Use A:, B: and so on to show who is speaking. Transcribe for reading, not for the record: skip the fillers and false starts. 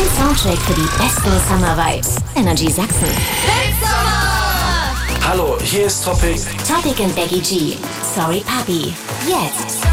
A: Dein Soundtrack für die besten Summer Vibes. Energy Sachsen.
B: Hallo, hier ist Topic.
A: Topic and Becky G. Sorry Papi. Jetzt.